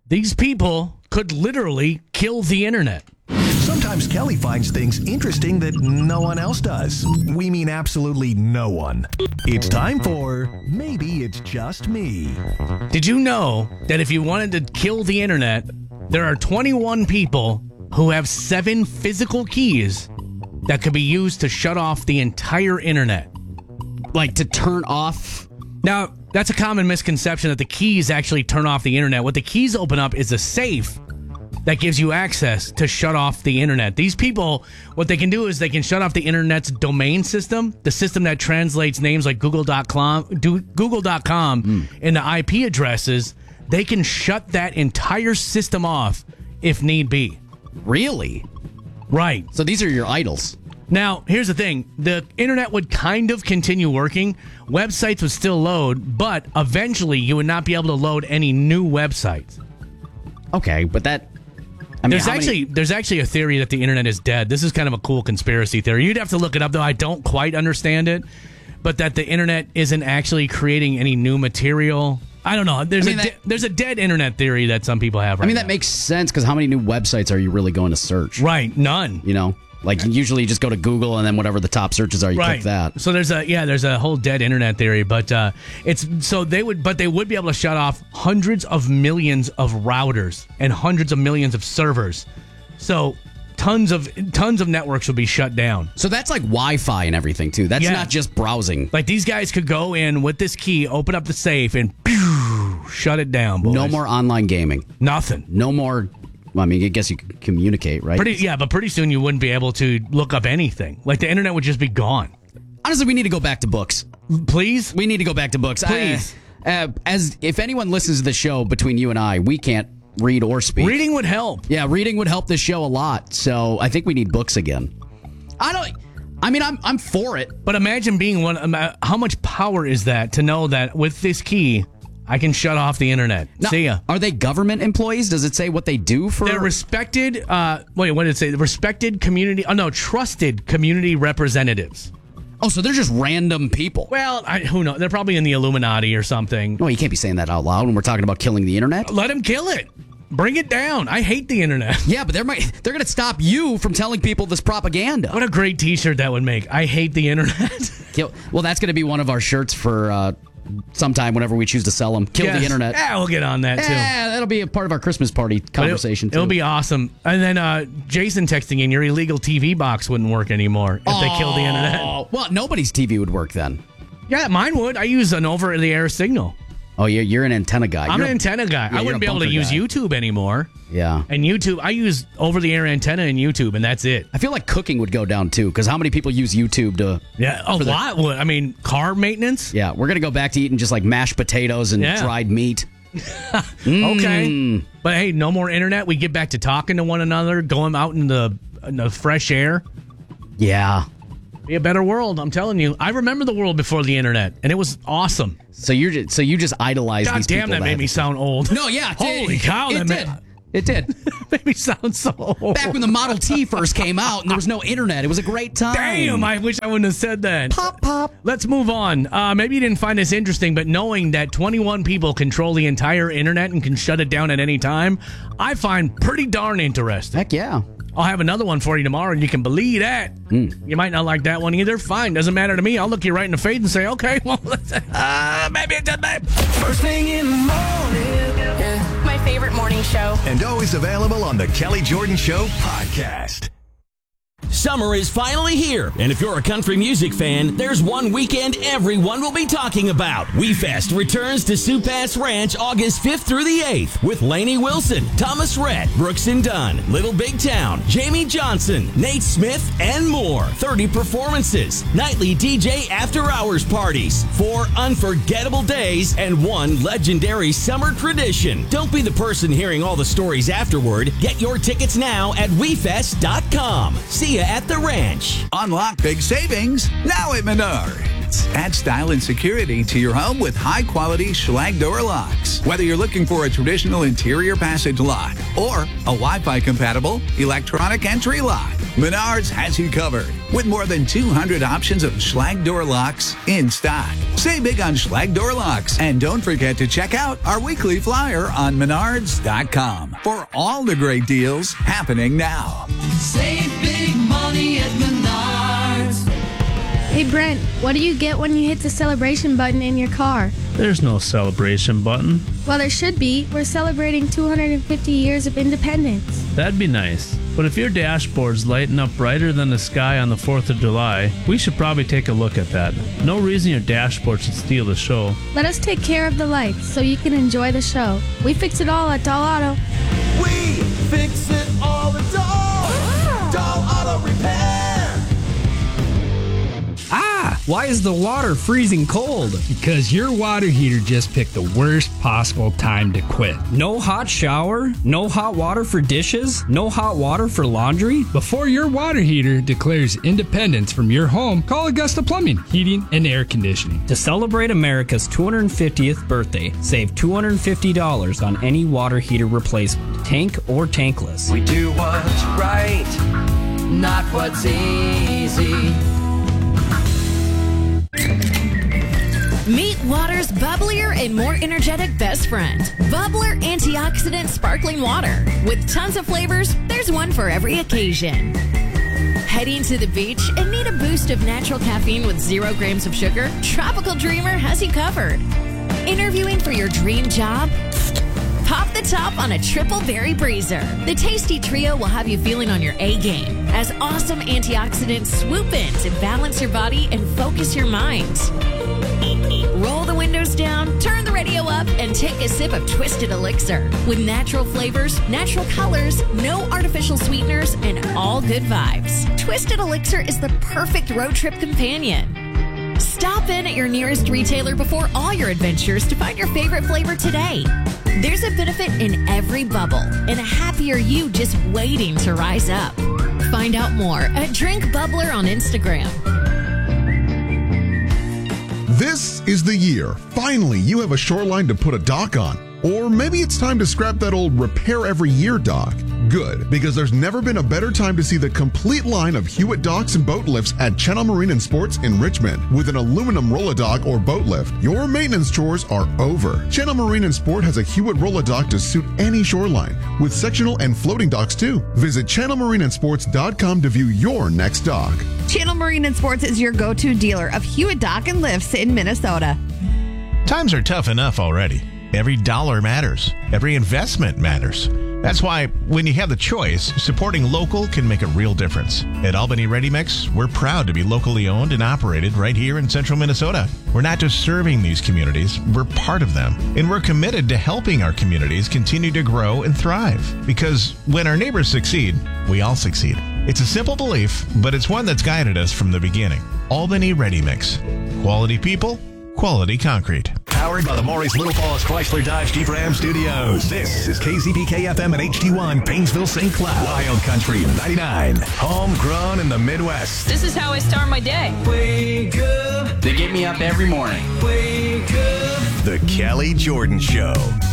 these people could literally kill the internet. Sometimes Kelly finds things interesting that no one else does. We mean absolutely no one. It's time for Maybe It's Just Me. Did you know that if you wanted to kill the internet, there are 21 people who have 7 physical keys that could be used to shut off the entire internet? Like to turn off? Now, that's a common misconception that the keys actually turn off the internet. What the keys open up is a safe that gives you access to shut off the internet. These people, what they can do is they can shut off the internet's domain system, the system that translates names like Google.com into IP addresses. They can shut that entire system off if need be. Really? Right. So these are your idols. Now, here's the thing. The internet would kind of continue working. Websites would still load, but eventually you would not be able to load any new websites. Okay, but that... There's actually a theory that the internet is dead. This is kind of a cool conspiracy theory. You'd have to look it up, though. I don't quite understand it. But that the internet isn't actually creating any new material. I don't know. There's a dead internet theory that some people have right now. That makes sense, because how many new websites are you really going to search? Right, none. You know? Like, usually you just go to Google, and then whatever the top searches are, you click that. So there's a whole dead internet theory, but they would be able to shut off hundreds of millions of routers and hundreds of millions of servers. So tons of networks would be shut down. So that's like Wi-Fi and everything too. That's not just browsing. Like these guys could go in with this key, open up the safe, and shut it down, boys. No more online gaming. Nothing. No more. Well, I mean, I guess you could communicate, right? But pretty soon you wouldn't be able to look up anything. Like the internet would just be gone. Honestly, we need to go back to books. Please? We need to go back to books. Please. As if anyone listens to the show between you and I, we can't read or speak. Reading would help. Yeah, reading would help this show a lot. So I think we need books again. I'm for it. But imagine being one. How much power is that to know that with this key, I can shut off the internet. Now, see ya. Are they government employees? Does it say what they do for? They're respected. What did it say? Respected community. Oh no, trusted community representatives. Oh, so they're just random people. Well, who knows? They're probably in the Illuminati or something. No, you can't be saying that out loud when we're talking about killing the internet. Let them kill it. Bring it down. I hate the internet. Yeah, but they're going to stop you from telling people this propaganda. What a great T-shirt that would make. I hate the internet. Well, that's going to be one of our shirts for sometime whenever we choose to sell them. Kill the internet. Yeah, we'll get on that too. Yeah, that'll be a part of our Christmas party conversation too. It'll be awesome. And then Jason texting in, your illegal TV box wouldn't work anymore if they killed the internet. Well, nobody's TV would work then. Yeah, mine would. I use an over-the-air signal. Oh, you're an antenna guy. I'm an antenna guy. I wouldn't be able to use YouTube anymore. Yeah. And YouTube, I use over-the-air antenna and YouTube, and that's it. I feel like cooking would go down, too, because how many people use YouTube to... Yeah, a lot would. I mean, car maintenance? Yeah, we're going to go back to eating just like mashed potatoes and dried meat. Okay. But hey, no more internet. We get back to talking to one another, going out in the fresh air. Yeah. Be a better world, I'm telling you. I remember the world before the internet, and it was awesome. So you just idolize these people. God damn, that made me sound old. No, yeah, holy cow, it did. Made me sound so old. Back when the Model T first came out and there was no internet, it was a great time. Damn, I wish I wouldn't have said that. Pop. Let's move on. Maybe you didn't find this interesting, but knowing that 21 people control the entire internet and can shut it down at any time, I find pretty darn interesting. Heck yeah. I'll have another one for you tomorrow, and you can believe that. You might not like that one either. Fine, doesn't matter to me. I'll look you right in the face and say, okay, well, maybe it does, babe. First thing in the morning. Yeah. My favorite morning show. And always available on the Kelly Jordan Show podcast. Summer is finally here, and if you're a country music fan, there's one weekend everyone will be talking about. WeFest returns to Sioux Pass Ranch August 5th through the 8th with Lainey Wilson, Thomas Rhett, Brooks and Dunn, Little Big Town, Jamie Johnson, Nate Smith, and more. 30 performances, nightly DJ after-hours parties, 4 unforgettable days, and 1 legendary summer tradition. Don't be the person hearing all the stories afterward. Get your tickets now at WeFest.com. See you at the ranch. Unlock big savings now at Menards. Add style and security to your home with high-quality Schlage door locks. Whether you're looking for a traditional interior passage lock or a Wi-Fi compatible electronic entry lock, Menards has you covered with more than 200 options of Schlage door locks in stock. Save big on Schlage door locks, and don't forget to check out our weekly flyer on Menards.com for all the great deals happening now. Save big money at Menards. Hey Brent, what do you get when you hit the celebration button in your car? There's no celebration button. Well, there should be. We're celebrating 250 years of independence. That'd be nice. But if your dashboard's lighting up brighter than the sky on the 4th of July, we should probably take a look at that. No reason your dashboard should steal the show. Let us take care of the lights so you can enjoy the show. We fix it all at Doll Auto. We fix it all at Doll Auto Repair. Why is the water freezing cold? Because your water heater just picked the worst possible time to quit. No hot shower? No hot water for dishes? No hot water for laundry? Before your water heater declares independence from your home, call Augusta Plumbing, Heating, and Air Conditioning. To celebrate America's 250th birthday, save $250 on any water heater replacement, tank or tankless. We do what's right, not what's easy. Meet water's bubblier and more energetic best friend. Bubbler Antioxidant Sparkling Water. With tons of flavors, there's one for every occasion. Heading to the beach and need a boost of natural caffeine with 0 grams of sugar? Tropical Dreamer has you covered. Interviewing for your dream job? Pop the top on a triple berry breezer. The tasty trio will have you feeling on your A game as awesome antioxidants swoop in to balance your body and focus your mind. Roll the windows down, turn the radio up, and take a sip of Twisted Elixir. With natural flavors, natural colors, no artificial sweeteners, and all good vibes. Twisted Elixir is the perfect road trip companion. Stop in at your nearest retailer before all your adventures to find your favorite flavor today. There's a benefit in every bubble and a happier you just waiting to rise up. Find out more at Drink Bubbler on Instagram. This is the year. Finally, you have a shoreline to put a dock on. Or maybe it's time to scrap that old repair every year dock. Good, because there's never been a better time to see the complete line of Hewitt docks and boat lifts at Channel Marine and Sports in Richmond. With an aluminum roll-a-dock or boat lift, your maintenance chores are over. Channel Marine and Sport has a Hewitt roll-a-dock to suit any shoreline, with sectional and floating docks too. Visit channelmarineandsports.com to view your next dock. Channel Marine and Sports is your go-to dealer of Hewitt dock and lifts in Minnesota. Times are tough enough already. Every dollar matters. Every investment matters. That's why when you have the choice, supporting local can make a real difference. At Albany Ready Mix, we're proud to be locally owned and operated right here in central Minnesota. We're not just serving these communities, we're part of them. And we're committed to helping our communities continue to grow and thrive. Because when our neighbors succeed, we all succeed. It's a simple belief, but it's one that's guided us from the beginning. Albany Ready Mix. Quality people, quality concrete. Powered by the Maurice Little Falls Chrysler Dodge Jeep Ram Studios. This is KZPK FM at HD1, Painesville, St. Cloud. Wild Country 99. Homegrown in the Midwest. This is how I start my day. Wake up. They get me up every morning. Wake up. The Kelly Jordan Show.